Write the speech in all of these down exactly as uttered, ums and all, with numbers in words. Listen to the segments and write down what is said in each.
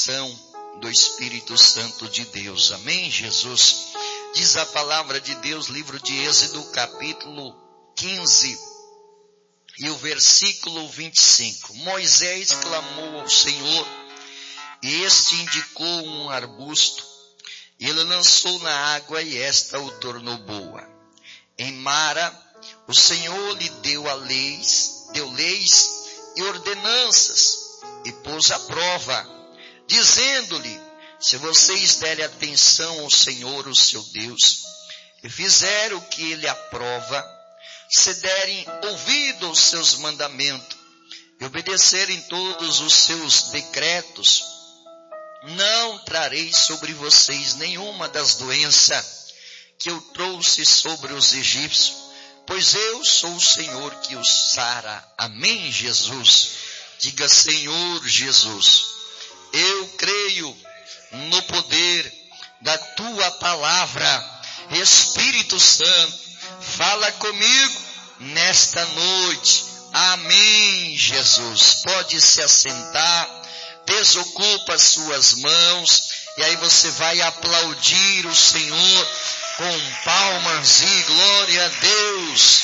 ação do Espírito Santo de Deus. Amém, Jesus? Diz a palavra de Deus, livro de Êxodo, capítulo quinze, e o versículo vinte e cinco. Moisés clamou ao Senhor, e este indicou um arbusto. Ele lançou na água, e esta o tornou boa. Em Mara, o Senhor lhe deu a leis, deu leis e ordenanças, e pôs à prova, dizendo-lhe: se vocês derem atenção ao Senhor, o seu Deus, e fizerem o que ele aprova, se derem ouvido aos seus mandamentos, e obedecerem todos os seus decretos, não trarei sobre vocês nenhuma das doenças que eu trouxe sobre os egípcios, pois eu sou o Senhor que os sara. Amém, Jesus? Diga: Senhor Jesus, eu creio no poder da tua palavra. Espírito Santo, fala comigo nesta noite. Amém, Jesus. Pode se assentar, desocupa as suas mãos, e aí você vai aplaudir o Senhor com palmas e glória a Deus.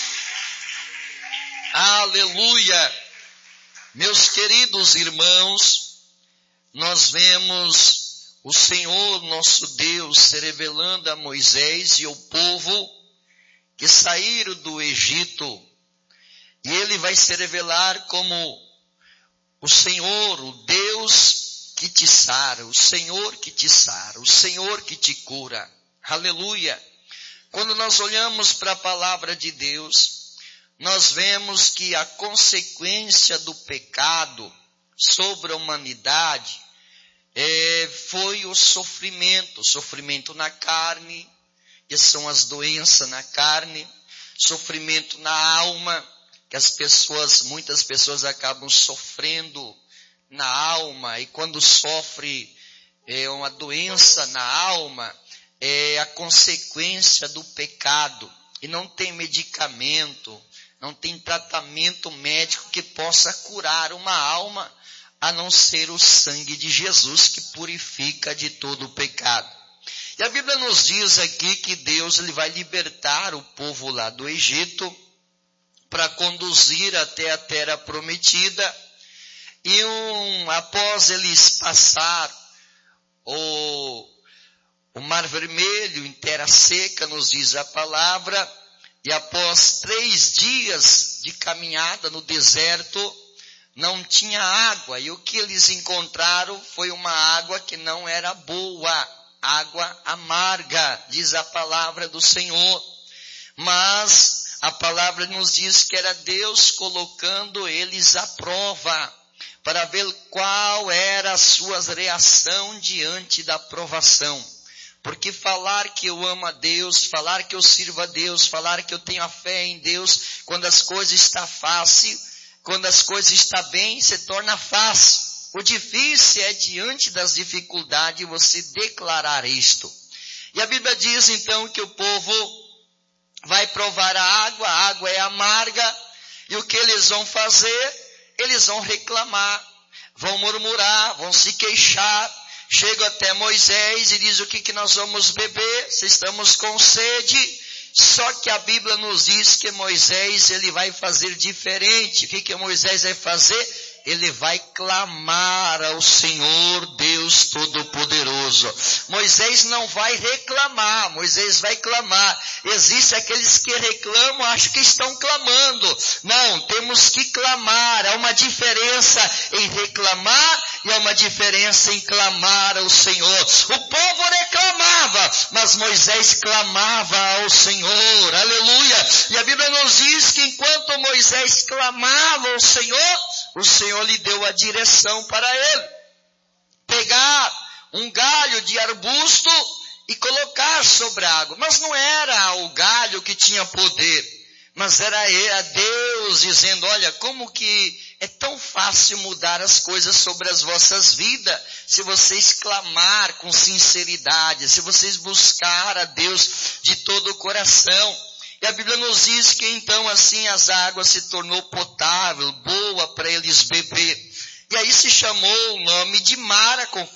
Aleluia. Meus queridos irmãos, nós vemos o Senhor nosso Deus se revelando a Moisés e ao povo que saíram do Egito. E ele vai se revelar como o Senhor, o Deus que te sara, o Senhor que te sara, o Senhor que te cura. Aleluia. Quando nós olhamos para a palavra de Deus, nós vemos que a consequência do pecado sobre a humanidade é, foi o sofrimento, sofrimento na carne, que são as doenças na carne, sofrimento na alma, que as pessoas, muitas pessoas acabam sofrendo na alma, e quando sofre é, uma doença na alma, é a consequência do pecado, e não tem medicamento, não tem tratamento médico que possa curar uma alma, a não ser o sangue de Jesus, que purifica de todo o pecado. E a Bíblia nos diz aqui que Deus ele vai libertar o povo lá do Egito, para conduzir até a terra prometida, e um, após eles passar o, o Mar Vermelho em terra seca, nos diz a palavra, e após três dias de caminhada no deserto, não tinha água, e o que eles encontraram foi uma água que não era boa, água amarga, diz a palavra do Senhor. Mas a palavra nos diz que era Deus colocando eles à prova, para ver qual era a sua reação diante da provação. Porque falar que eu amo a Deus, falar que eu sirvo a Deus, falar que eu tenho a fé em Deus, quando as coisas estão fáceis, quando as coisas estão bem, se torna fácil. O difícil é diante das dificuldades você declarar isto. E a Bíblia diz então que o povo vai provar a água, a água é amarga, e o que eles vão fazer? Eles vão reclamar, vão murmurar, vão se queixar. Chegam até Moisés e diz: o que, que nós vamos beber? Se estamos com sede. Só que a Bíblia nos diz que Moisés ele vai fazer diferente. O que, que Moisés vai fazer? Ele vai clamar ao Senhor Deus Todo-Poderoso. Moisés não vai reclamar, Moisés vai clamar. Existem aqueles que reclamam, acham que estão clamando. Não, temos que clamar. Há uma diferença em reclamar e há uma diferença em clamar ao Senhor. O povo reclamava, mas Moisés clamava ao Senhor. Aleluia! E a Bíblia nos diz que enquanto Moisés clamava ao Senhor, o Senhor lhe deu a direção para ele. Pegar um galho de arbusto e colocar sobre a água. Mas não era o galho que tinha poder, mas era a Deus dizendo: olha, como que é tão fácil mudar as coisas sobre as vossas vidas, se vocês clamar com sinceridade, se vocês buscar a Deus de todo o coração. E a Bíblia nos diz que então assim as águas se tornou potável, boa para eles beber. E aí se chamou o nome de Mara,